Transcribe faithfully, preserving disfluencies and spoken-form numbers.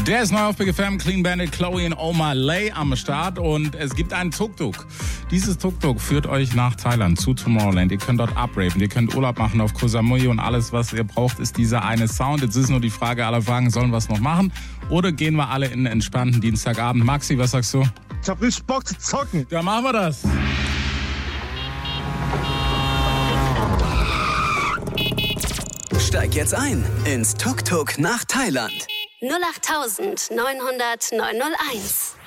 Der ist neu auf Big F M, Clean Bandit, Chloe und Omar Lay am Start und es gibt einen Tuk-Tuk. Dieses Tuk-Tuk führt euch nach Thailand, zu Tomorrowland. Ihr könnt dort abraven, ihr könnt Urlaub machen auf Koh Samui und alles, was ihr braucht, ist dieser eine Sound. Jetzt ist nur die Frage aller Fragen, sollen wir es noch machen oder gehen wir alle in einen entspannten Dienstagabend? Maxi, was sagst du? Ich hab richtig Bock zu zocken. Ja, machen wir das. Steig jetzt ein ins Tuk-Tuk nach Thailand. null acht neunhundert neunhunderteins.